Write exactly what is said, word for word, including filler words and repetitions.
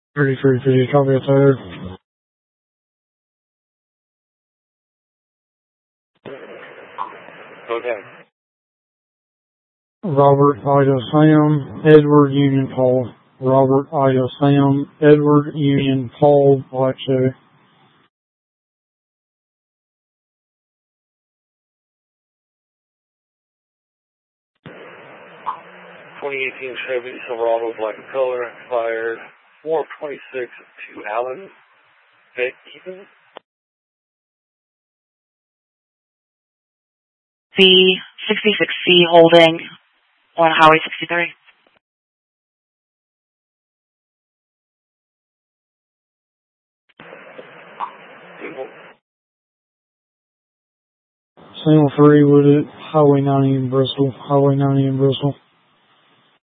thirty-three fifty, copy it there. Okay. Robert, Ida, Sam, Edward, Union, Paul. Robert, Ida, Sam, Edward, Union, Paul, Black Chevy. twenty eighteen Chevy Silverado, black in color, expired four twenty-six to Allen, Vic, Ethan. V sixty-six C holding on Highway sixty-three. Single three with it, Highway ninety in Bristol, Highway ninety in Bristol.